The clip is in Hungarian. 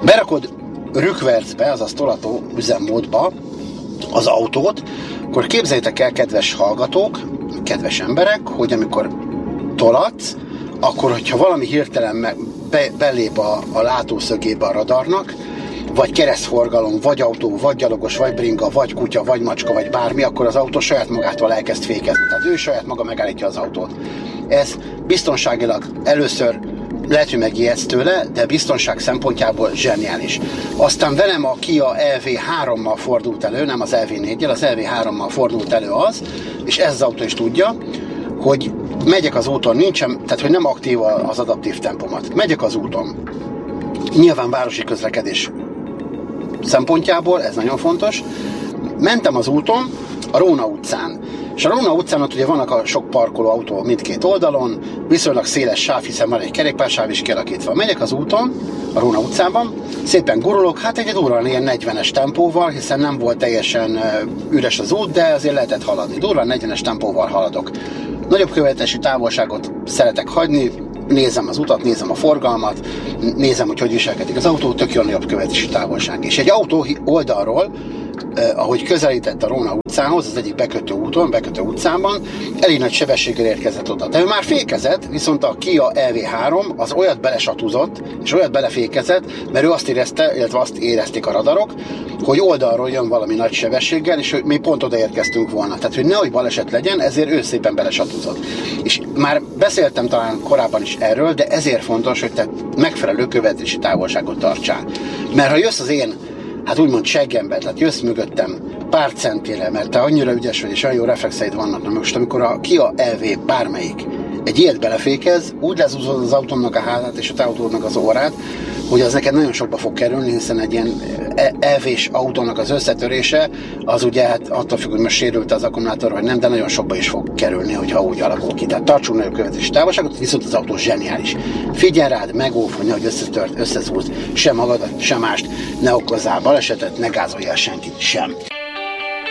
berakod rükvercbe, azaz tolató üzemmódba az autót, akkor képzeljétek el, kedves hallgatók, kedves emberek, hogy amikor tolatsz, akkor, hogyha valami hirtelen belép a látószögébe a radarnak, vagy keresztforgalom, vagy autó, vagy gyalogos, vagy bringa, vagy kutya, vagy macska, vagy bármi, akkor az autó saját magától elkezd fékezni. Tehát ő saját maga megállítja az autót. Ez biztonságilag először lehet, hogy megijedsz tőle, de biztonság szempontjából zseniális. Aztán velem a Kia EV3-mal fordult elő, nem az EV4-jel, az EV3-mal fordult elő az, és ez az autó is tudja, hogy megyek az úton, nincsen, tehát hogy nem aktív az adaptív tempomat. Megyek az úton. Nyilván városi közlekedés szempontjából, ez nagyon fontos. Mentem az úton, a Róna utcán. És a Róna utcán ott ugye vannak a sok parkoló autó mindkét oldalon, viszonylag széles sáv, hiszen van egy kerékpársáv is kialakítva. Megyek az úton, a Róna utcában, szépen gurulok, hát egy durván ilyen 40-es tempóval, hiszen nem volt teljesen üres az út, de azért lehetett haladni. Durván 40-es tempóval haladok. Nagyobb követési távolságot szeretek hagyni, nézem az utat, nézem a forgalmat, nézem, hogy viselkedik az autó, tök jó nagyobb követési távolság. És egy autó oldalról, ahogy közelített a Róna utcához, az egyik bekötő úton, bekötő utcában, elég nagy sebességgel érkezett oda. De ő már fékezett, viszont a Kia EV3 az olyat belesatúzott, és olyat belefékezett, mert ő azt érezte, illetve azt érezték a radarok, hogy oldalról jön valami nagy sebességgel, és mi pont oda érkeztünk volna. Tehát, hogy nehogy baleset legyen, ezért ő szépen belesatúzott. És már beszéltem talán korábban is erről, de ezért fontos, hogy te megfelelő követési távolságot tartsál. Mert ha jössz az én, hát úgymond seggembe, tehát jössz mögöttem pár centire, mert te annyira ügyes vagy, és olyan jó reflexeid vannak, na most amikor a Kia EV bármelyik egy ilyet belefékez, úgy lezúzod az autómnak a hátát és a te autódnak az órát, hogy az neked nagyon sokba fog kerülni, hiszen egy ilyen EV-s autónak az összetörése, az ugye hát attól függ, hogy most sérült az akkumulátor, vagy nem, de nagyon sokba is fog kerülni, hogyha úgy alakul ki. Tehát tartsunk nagyobb követési távolságot, viszont az autó zseniális. Figyelj rád, megóv, hogy nehogy összezúzd sem magadat, sem mást, ne okozzál balesetet, ne gázoljál senkit sem.